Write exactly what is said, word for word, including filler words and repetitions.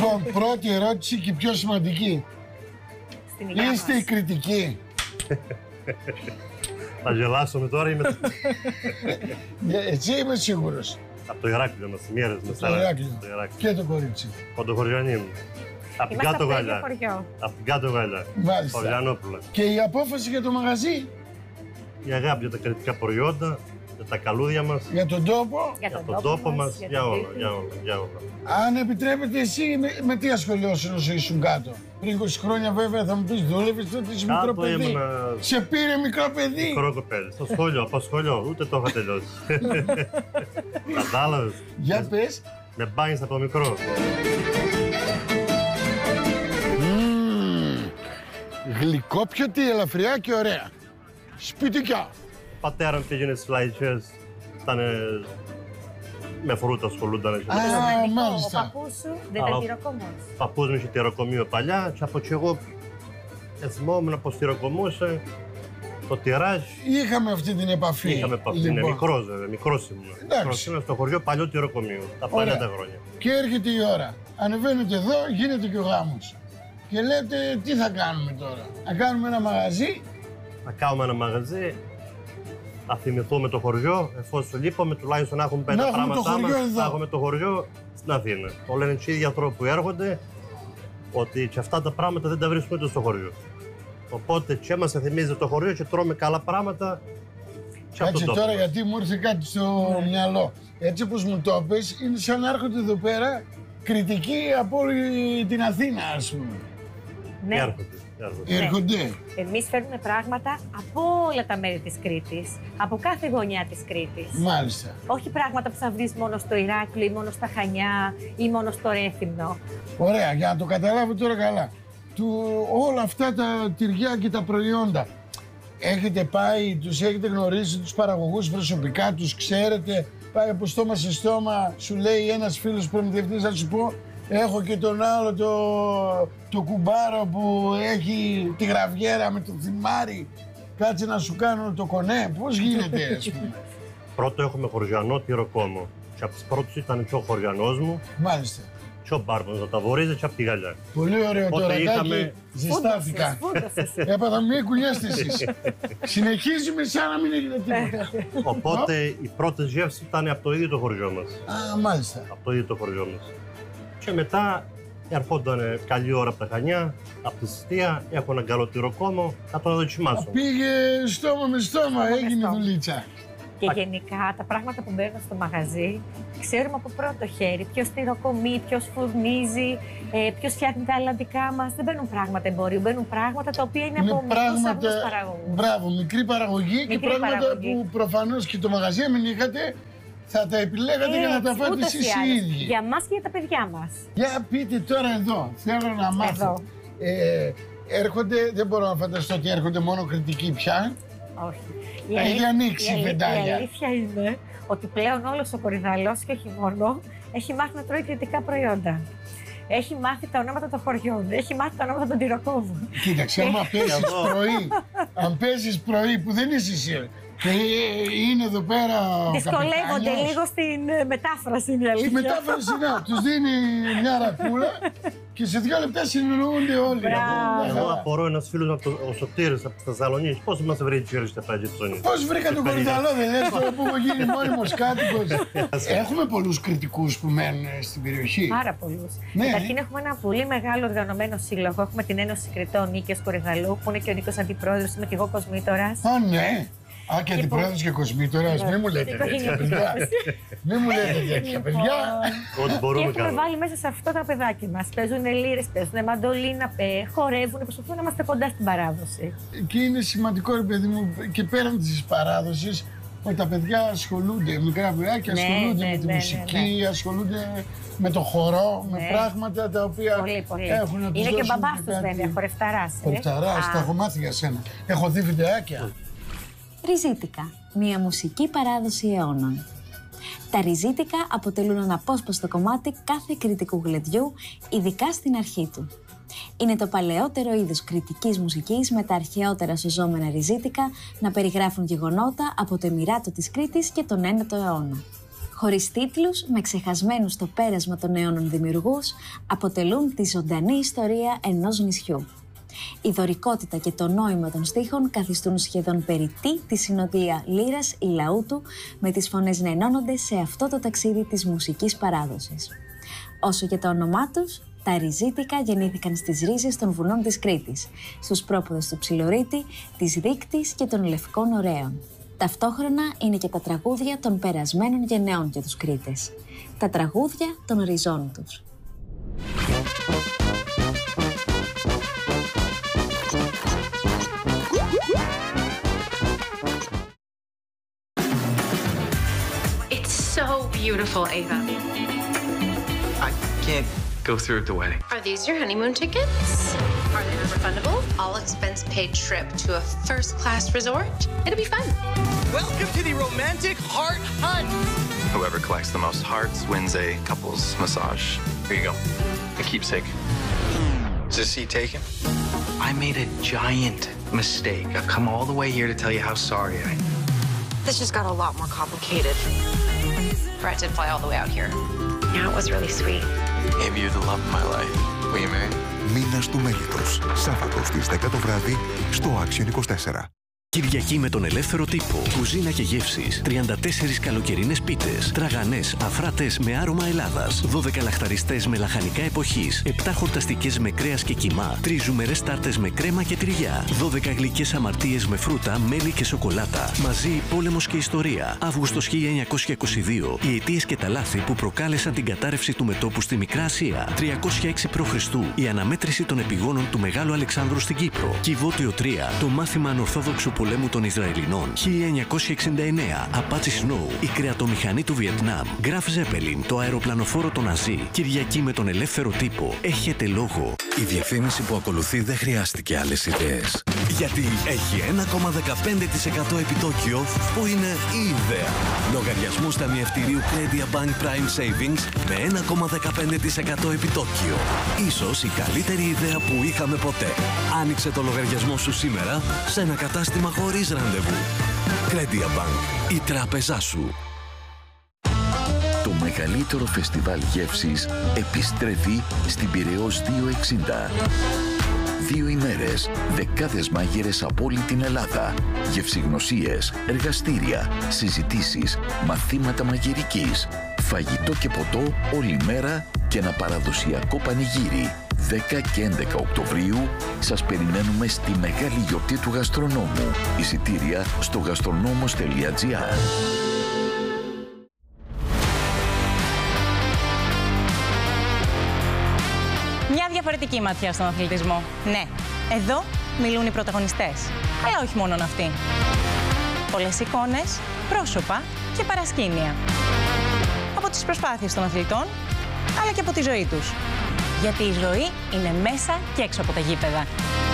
Λοιπόν, πρώτη ερώτηση και πιο σημαντική. Είστε η κριτική? Θα γελάσουμε τώρα ή μετά? Εσύ είμαι σίγουρος. Από το Ηράκλειο μας, μοίρες με Το Ηράκλειο. Και το κορίτσι. Κοντοχωριανή μου. Από την κάτω γαλιά. Από την κάτω γαλιά. Μάλιστα. Παυλιανόπουλα. Και η απόφαση για το μαγαζί? Η αγάπη για τα κριτικά προϊόντα, για τα καλούδια μας. Για τον τόπο? Για, για τον τόπο μας, για, για όλα, για όλα, για όλα. Αν επιτρέπετε, εσύ με, με τι ασχολιώσουν όσο ήσουν κάτω? Πριν είκοσι χρόνια βέβαια θα μου πεις δούλευες, τότε είσαι μικρό παιδί. Έμενα... Σε πήρε μικρό παιδί. Μικρό κοπέλι, στο σχολείο, από σχολείο, ούτε το είχα τελειώσει. Κατάλαβες. Για πες. Με μπάνιες από μικρό. Mm, γλυκόπιωτη, ελαφριά και ωραία. Σπιτικιά. Ο πατέρα μου πήγαινε στις φλαϊτσές, ήταν με φρούτα ασχολούνταν. Α, μάλιστα. Ο παππούς σου δεν ήταν τυροκομός? Ο παππούς μου είχε τυροκομείο παλιά και από και εγώ εθμόμουν πως τυροκομούσε, το τυράζ. Είχαμε αυτή την επαφή. Είχαμε επαφή, λοιπόν. Είναι μικρός βέβαια, μικρός ήμουν. Μικρός ήμουν στο χωριό παλιό τυροκομείο, τα παλιά τα χρόνια. Και έρχεται η ώρα. Ανεβαίνετε εδώ, γίνεται και ο γάμος. Και λέτε, τι θα κάνουμε τώρα? Να κάνουμε ένα μαγαζί? Να κάνουμε ένα μαγαζί, να θυμηθούμε το χωριό, εφόσον λείπουμε, τουλάχιστον να έχουμε πέντε πράγματά μας, να έχουμε το χωριό στην Αθήνα. Το λένε και οι ίδιοι άνθρωποι που έρχονται, ότι και αυτά τα πράγματα δεν τα βρίσκουμε ούτε στο χωριό. Οπότε και μας θυμίζει το χωριό και τρώμε καλά πράγματα. Κάτσε τώρα, γιατί μου ήρθε κάτι στο ναι. μυαλό. Έτσι όπως μου το πες, είναι σαν να έρχονται εδώ πέρα κριτικοί από όλη την Αθήνα, ας πούμε. Ναι. Έρχονται. Έρχονται. Ναι. Εμείς φέρνουμε πράγματα από όλα τα μέρη της Κρήτης, από κάθε γωνιά της Κρήτης. Μάλιστα. Όχι πράγματα που θα βρεις μόνο στο Ηράκλειο ή μόνο στα Χανιά ή μόνο στο Ρέθυμνο. Ωραία, για να το καταλάβω τώρα καλά. Του, όλα αυτά τα τυριά και τα προϊόντα, έχετε πάει, τους έχετε γνωρίσει τους παραγωγούς προσωπικά, τους ξέρετε, πάει από στόμα σε στόμα, σου λέει ένας φίλος προμηθευτής, θα σου πω, έχω και τον άλλο το, το κουμπάρο που έχει τη γραβιέρα με το θυμάρι, κάτσε να σου κάνω το κονέ, πώς γίνεται, ας πούμε? Πρώτο έχουμε χωριανό τυροκόμο και από τις πρώτους ήταν και ο χωριανός μου. Μάλιστα. Και ο μπάρμπος να τα βορίζει και από τη γαλιά. Πολύ ωραίο το ραντάκι, είχαμε... ζεστάθηκα. Έπαθα μία κουνιάστε εσείς. Συνεχίζουμε σαν να μην έγινε τίποτα. Οπότε οι πρώτες γεύσεις ήταν από το ίδιο το χωριό μας. Α, μάλιστα. Από το ίδιο το χωριό μας. Και μετά ερχόταν καλή ώρα από τα Χανιά, από τη Συστία, έχω έναν καλό τυροκόμο, θα τον δοκιμάσω. Πήγε στόμα με στόμα, έγινε δουλίτσα. Και Α... γενικά τα πράγματα που μπαίνουν στο μαγαζί, ξέρουμε από πρώτο χέρι ποιος τυροκομεί, ποιος φουρνίζει, ε, ποιος φτιάχνει τα αλλαντικά μας. Δεν μπαίνουν πράγματα εμπορίου, μπαίνουν πράγματα τα οποία είναι, είναι από μικρούς παραγωγούς. Μπράβο, μικρή παραγωγή μικρή και πράγματα παραγωγή. Που προφανώς και το μαγαζί μην είχατε, θα τα επιλέγατε για να τα φάτε εσείς οι ίδιοι. Για μας και για τα παιδιά μας. Για πείτε τώρα εδώ, θέλω να μάθω. Ε, έρχονται, δεν μπορώ να φανταστώ ότι έρχονται μόνο κριτικοί πια. Όχι. Έχει ανοίξει η βεντάλια. Η αλήθεια είναι ότι πλέον όλος ο Κορυδαλός και όχι μόνο έχει μάθει να τρώει κριτικά προϊόντα. Έχει μάθει τα ονόματα των χωριών, έχει μάθει τα ονόματα των τυροκόμων. Κοίταξε, άμα παίζεις πρωί, αν παίζεις πρωί που δεν είσαι εσύ, και είναι εδώ πέρα ο δυσκολεύονται λίγο στην μετάφραση, είναι η αλήθεια. Στη μετάφραση, να, τους δίνει μια ρακούλα και σε δύο λεπτά συνεννοούνται όλοι. Εγώ απορώ ένας φίλος από το ο Σωτήρης από τη Θεσσαλονίκη. Πώς μας βρει η στα πάγια του Σονίδη? Πώς βρήκα τον Κορυδαλό, δεν λες τώρα που έχω γίνει μόνιμος κάτοικος? Έχουμε πολλούς κριτικούς που μένουν στην περιοχή. Πάρα πολλούς. Ναι. Καταρχήν έχουμε ένα πολύ μεγάλο οργανωμένο σύλλογο. Έχουμε την Ένωση Κριτών Νίκης Κορυδαλού, που είναι και ο Νίκος Αντιπρόεδρος, είμαι και εγώ κοσμήτορας. Α, ναι. Α, και αντιπρόεδρος και κοσμήτορας, μη μου λέτε τέτοια παιδιά. Μη μου λέτε τέτοια παιδιά. Ό,τι μπορούμε και έχουμε βάλει μέσα σε αυτό τα παιδάκια μας. Παίζουν λύρες, παίζουν μαντολίνα, χορεύουν, προσπαθούν να είμαστε κοντά στην παράδοση. Και είναι σημαντικό, ρε παιδί μου, και πέραν της παράδοσης, ότι τα παιδιά ασχολούνται, μικρά παιδάκια ασχολούνται με τη μουσική, ασχολούνται με το χορό, με πράγματα τα οποία πολύ, πολύ. έχουν να τους είναι δώσουν. Και ο μπαμπάς τους βέβαια, χορευταράς. Χορευταράς, τα έχω μάθει για σένα. Έχω δει βιντεάκια. Ριζίτικα, μια μουσική παράδοση αιώνων. Τα ριζίτικα αποτελούν αναπόσπαστο κομμάτι κάθε κριτικού γλεντιού, ειδικά στην αρχή του. Είναι το παλαιότερο είδος κριτικής μουσικής με τα αρχαιότερα σωζόμενα ριζίτικα να περιγράφουν γεγονότα από το Εμιράτο της Κρήτης και τον ένατο αιώνα. χωρίς τίτλους, με ξεχασμένους στο πέρασμα των αιώνων δημιουργούς, αποτελούν τη ζωντανή ιστορία ενός νησιού. Η δωρικότητα και το νόημα των στίχων καθιστούν σχεδόν περιττή τη συνοδεία λύρας ή λαούτου, με τις φωνές να ενώνονται σε αυτό το ταξίδι της μουσικής παράδοσης. Όσο για το όνομά τους, τα Ριζίτικα γεννήθηκαν στις ρίζες των βουνών της Κρήτης, στους πρόποδες του Ψιλορίτη, της Δείκτης και των Λευκών Ωραίων. Ταυτόχρονα είναι και τα τραγούδια των περασμένων γενναιών για τους Κρήτες. Τα τραγούδια των ριζών τους. It's so beautiful, Ava. I can't go through with the wedding. Are these your honeymoon tickets? Are they refundable? All expense paid trip to a first-class resort? It'll be fun. Welcome to the romantic heart hunt. Whoever collects the most hearts wins a couples massage. Here you go. A keepsake. Is this seat taken? I made a giant mistake. I've come all the way here to tell you how sorry I am. This just got a lot more complicated. Brett did fly all the way out here. Yeah, it was really sweet. Maybe you're the love of my life. Will you marry me? Μήνας του μέλιτος. Σάββατο στις δέκα το βράδυ στο Action είκοσι τέσσερα. Κυριακή με τον ελεύθερο τύπο. Κουζίνα και γεύσεις. τριάντα τέσσερις καλοκαιρινές πίτες. Τραγανές, αφράτες με άρωμα Ελλάδας. δώδεκα λαχταριστές με λαχανικά εποχής. επτά χορταστικές με κρέας και κιμά. τρεις ζουμερές τάρτες με κρέμα και τυριά. δώδεκα γλυκές αμαρτίες με φρούτα, μέλι και σοκολάτα. Μαζί πόλεμος και ιστορία. Αύγουστος χίλια εννιακόσια είκοσι δύο. Οι αιτίες και τα λάθη που προκάλεσαν την κατάρρευση του μετώπου στη Μικρά Ασία. τριακόσια έξι π.Χ. Η αναμέτρηση των επιγόνων του Μεγάλου Αλεξάνδρου στην Κύπρο. Κιβώτιο τρία. Το μάθημα ανορθόδοξου πολέμου των Ισραηλινών. χίλια εννιακόσια εξήντα εννέα. Apache Snow. Η κρεατομηχανή του Βιετνάμ. Γκραφ Ζέπελιν. Το αεροπλανοφόρο των Ναζί. Κυριακή με τον ελεύθερο τύπο. Έχετε λόγο. Η διαφήμιση που ακολουθεί δεν χρειάστηκε άλλες ιδέες. Γιατί έχει ένα κόμμα δεκαπέντε τοις εκατό επιτόκιο που είναι η ιδέα. Λογαριασμός ταμιευτηρίου Credit Bank Prime Savings με ένα κόμμα δεκαπέντε τοις εκατό επιτόκιο. Ίσως η καλύτερη ιδέα που είχαμε ποτέ. Άνοιξε το λογαριασμό σου σήμερα σε ένα κατάστημα χωρίς ραντεβού. Credit Bank, η τράπεζά σου. Το μεγαλύτερο φεστιβάλ γεύσης επιστρέφει στην Πειραιώς διακόσια εξήντα. Δύο ημέρες, δεκάδες μάγειρες από όλη την Ελλάδα, γευσηγνωσίες, εργαστήρια, συζητήσεις, μαθήματα μαγειρικής, φαγητό και ποτό όλη μέρα και ένα παραδοσιακό πανηγύρι. δέκα και έντεκα Οκτωβρίου σας περιμένουμε στη μεγάλη γιορτή του γαστρονόμου. Εισιτήρια στο γαστρονόμος τελεία τζι άρ. Μια διαφορετική ματιά στον αθλητισμό. Ναι, εδώ μιλούν οι πρωταγωνιστές. Αλλά όχι μόνον αυτοί. Πολλές εικόνες, πρόσωπα και παρασκήνια. Από τις προσπάθειες των αθλητών, αλλά και από τη ζωή τους. Γιατί η ζωή είναι μέσα και έξω από τα γήπεδα.